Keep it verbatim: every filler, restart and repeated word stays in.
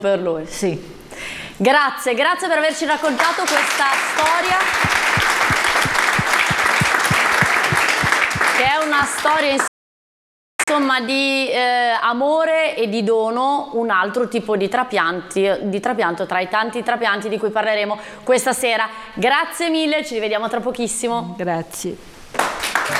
per lui. Sì. Grazie, grazie per averci raccontato questa storia, che è una storia insomma di eh, amore e di dono, un altro tipo di trapianti, di trapianto tra i tanti trapianti di cui parleremo questa sera. Grazie mille, ci rivediamo tra pochissimo. Grazie.